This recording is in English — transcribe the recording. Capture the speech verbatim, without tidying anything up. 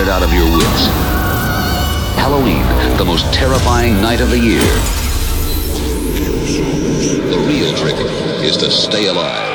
scared out of your wits. Halloween, the most terrifying night of the year. The real trick is to stay alive.